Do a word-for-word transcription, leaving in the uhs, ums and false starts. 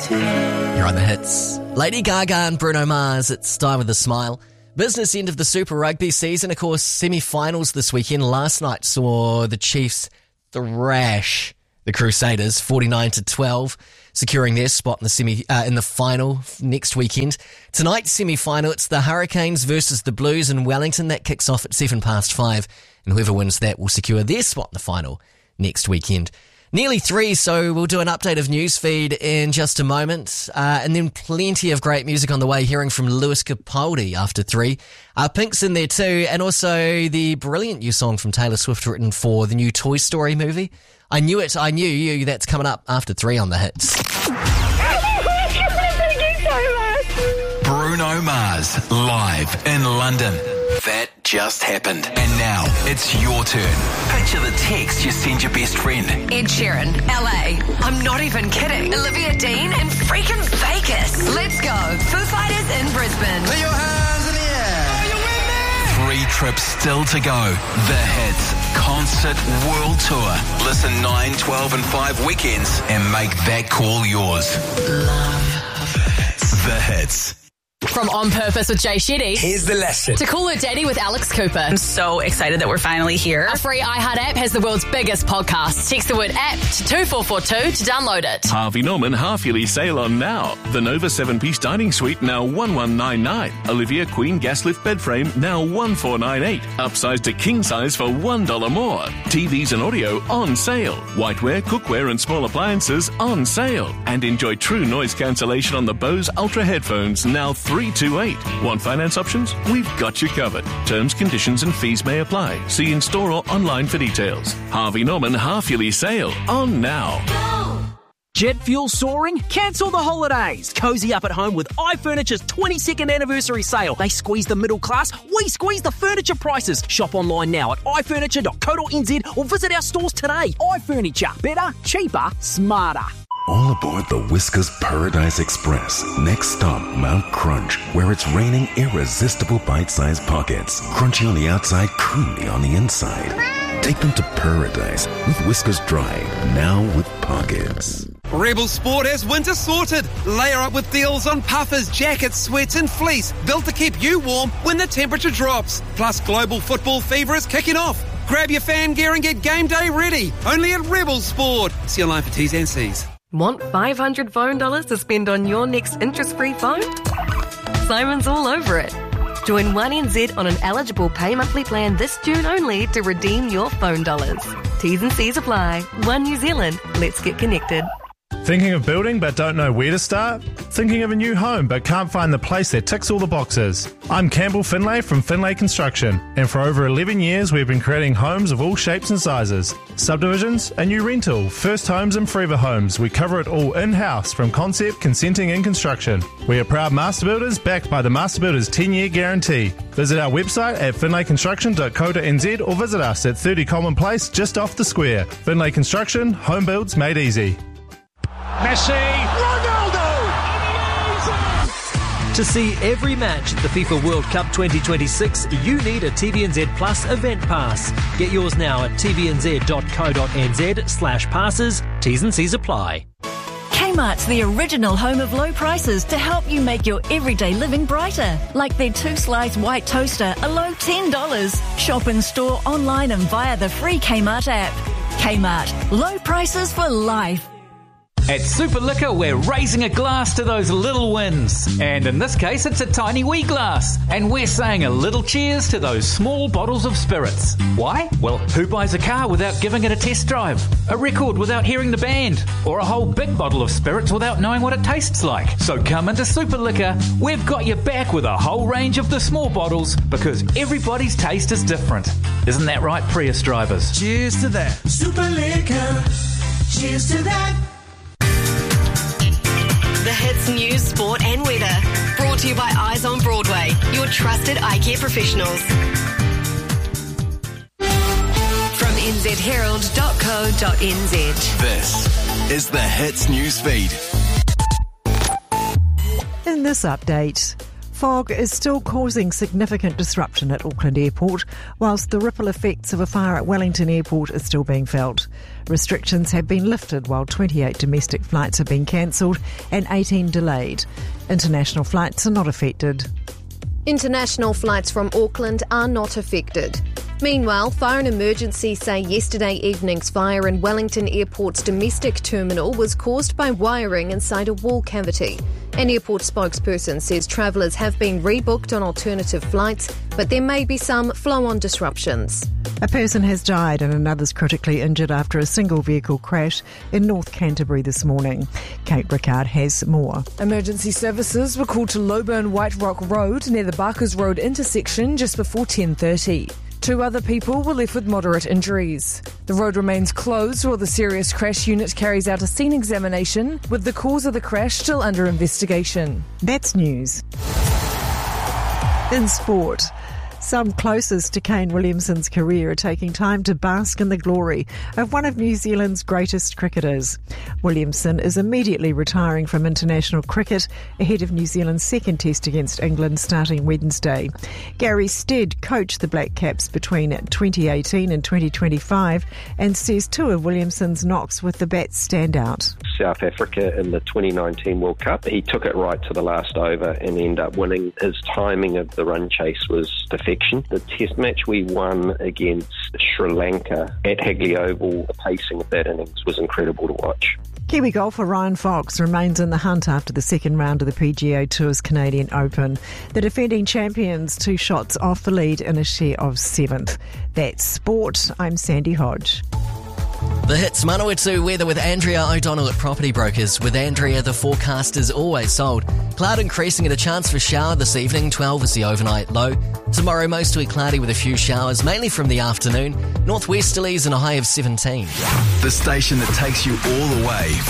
You're on the hits. Lady Gaga and Bruno Mars, it's Die With A Smile. Business end of the Super Rugby season. Of course, semi-finals this weekend. Last night saw the Chiefs thrash the Crusaders forty-nine to twelve, securing their spot in the semi uh, in the final next weekend. Tonight's semi-final, it's the Hurricanes versus the Blues in Wellington. That kicks off at seven past five, and whoever wins that will secure their spot in the final next weekend. Nearly three, so we'll do an update of Newsfeed in just a moment. Uh, and then plenty of great music on the way, hearing from Lewis Capaldi after three. Uh, Pink's in there too, and also the brilliant new song from Taylor Swift written for the new Toy Story movie. I Knew It, I Knew You. That's coming up after three on the hits. Bruno Mars, live in London. That just happened. And now, it's your turn. Picture the text you send your best friend. Ed Sheeran, L A. I'm not even kidding. Olivia Dean in freaking Vegas. Let's go. Foo Fighters in Brisbane. Put your hands in the air. Are you with me? Three trips still to go. The Hits Concert World Tour. Listen nine, twelve and five weekends and make that call yours. Love the Hits. The Hits. From On Purpose with Jay Shetty. Here's the lesson. To Call Her Daddy with Alex Cooper. I'm so excited that we're finally here. Our free iHeart app has the world's biggest podcast. Text the word app to two four four two to download it. Harvey Norman half-yearly sale on now. The Nova seven-piece dining suite now one one nine nine. Olivia Queen gas lift bed frame now one four nine eight. Upsized to king size for one dollar more. T Vs and audio on sale. Whiteware, cookware and small appliances on sale. And enjoy true noise cancellation on the Bose Ultra headphones now three two eight. Want finance options? We've got you covered. Terms, conditions and fees may apply. See in-store or online for details. Harvey Norman half-yearly sale on now. Jet fuel soaring? Cancel the holidays. Cozy up at home with iFurniture's twenty-second anniversary sale. They squeeze the middle class, we squeeze the furniture prices. Shop online now at i furniture dot co dot n z or visit our stores today. iFurniture. Better, cheaper, smarter. All aboard the Whiskas Paradise Express. Next stop, Mount Crunch, where it's raining irresistible bite-sized pockets. Crunchy on the outside, creamy on the inside. Take them to paradise with Whiskas Dry, now with pockets. Rebel Sport has winter sorted. Layer up with deals on puffers, jackets, sweats and fleece, built to keep you warm when the temperature drops. Plus, global football fever is kicking off. Grab your fan gear and get game day ready. Only at Rebel Sport. See online for T's and C's. Want five hundred phone dollars to spend on your next interest-free phone? Simon's all over it. Join one N Z on an eligible pay monthly plan this June only to redeem your phone dollars. T's and C's apply. One New Zealand. Let's get connected. Thinking of building but don't know where to start? Thinking of a new home but can't find the place that ticks all the boxes? I'm Campbell Finlay from Finlay Construction, and for over eleven years we've been creating homes of all shapes and sizes. Subdivisions, a new rental, first homes and forever homes. We cover it all in-house from concept, consenting and construction. We are proud master builders backed by the Master Builders ten-year guarantee. Visit our website at finlay construction dot co dot n z or visit us at thirty Common Place just off the square. Finlay Construction, home builds made easy. Messi, Ronaldo! To see every match at the FIFA World Cup twenty twenty-six, you need a T V N Z Plus event pass. Get yours now at t v n z dot co dot n z slash passes. T's and C's apply. Kmart's the original home of low prices to help you make your everyday living brighter. Like their two-slice white toaster, a low ten dollars. Shop in store, online and via the free Kmart app. Kmart, low prices for life. At Super Liquor, we're raising a glass to those little wins. And in this case, it's a tiny wee glass. And we're saying a little cheers to those small bottles of spirits. Why? Well, who buys a car without giving it a test drive? A record without hearing the band? Or a whole big bottle of spirits without knowing what it tastes like? So come into Super Liquor. We've got your back with a whole range of the small bottles because everybody's taste is different. Isn't that right, Prius drivers? Cheers to that. Super Liquor. Cheers to that. The Hits News, Sport and Weather. Brought to you by Eyes on Broadway, your trusted eye care professionals. From n z herald dot co dot n z. This is the Hits News Feed. In this update, Fog is still causing significant disruption at Auckland Airport, whilst the ripple effects of a fire at Wellington Airport are still being felt. Restrictions have been lifted while twenty-eight domestic flights have been cancelled and eighteen delayed. International flights are not affected. International flights from Auckland are not affected. Meanwhile, Fire and Emergency say yesterday evening's fire in Wellington Airport's domestic terminal was caused by wiring inside a wall cavity. An airport spokesperson says travellers have been rebooked on alternative flights, but there may be some flow-on disruptions. A person has died and another's critically injured after a single vehicle crash in North Canterbury this morning. Kate Rickard has more. Emergency services were called to Lowburn White Rock Road near the Barkers Road intersection just before ten thirty. Two other people were left with moderate injuries. The road remains closed while the serious crash unit carries out a scene examination, with the cause of the crash still under investigation. That's news. In sport, some closest to Kane Williamson's career are taking time to bask in the glory of one of New Zealand's greatest cricketers. Williamson is immediately retiring from international cricket ahead of New Zealand's second test against England starting Wednesday. Gary Stead coached the Black Caps between twenty eighteen and twenty twenty-five and says two of Williamson's knocks with the bat stand out. South Africa in the twenty nineteen World Cup, he took it right to the last over and ended up winning. His timing of the run chase was perfection. The test match we won against Sri Lanka at Hagley Oval, the pacing of that innings was incredible to watch. Kiwi golfer Ryan Fox remains in the hunt after the second round of the P G A Tour's Canadian Open. The defending champions two shots off the lead in a share of seventh. That's sport. I'm Sandy Hodge. The Hits Manawatu weather with Andrea O'Donnell at Property Brokers. With Andrea, the forecast is always sold. Cloud increasing and a chance for shower this evening. twelve is the overnight low. Tomorrow, mostly cloudy with a few showers, mainly from the afternoon. Northwesterlies and a high of seventeen. The station that takes you all the way